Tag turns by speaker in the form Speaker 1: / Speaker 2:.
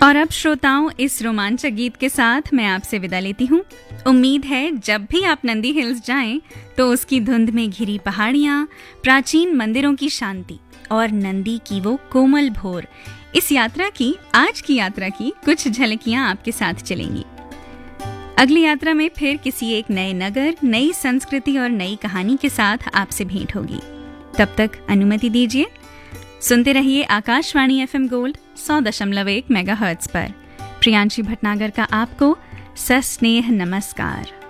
Speaker 1: और अब श्रोताओं, इस रोमांचक गीत के साथ मैं आपसे विदा लेती हूँ। उम्मीद है जब भी आप नंदी हिल्स जाएं तो उसकी धुंध में घिरी पहाड़ियाँ, प्राचीन मंदिरों की शांति और नंदी की वो कोमल भोर, आज की यात्रा की कुछ झलकियाँ आपके साथ चलेंगी। अगली यात्रा में फिर किसी एक नए नगर, नई संस्कृति और नई कहानी के साथ आपसे भेंट होगी। तब तक अनुमति दीजिए, सुनते रहिए आकाशवाणी FM गोल्ड 100.1 मेगाहर्ट्ज पर। प्रियांशी भटनागर का आपको सस्नेह नमस्कार।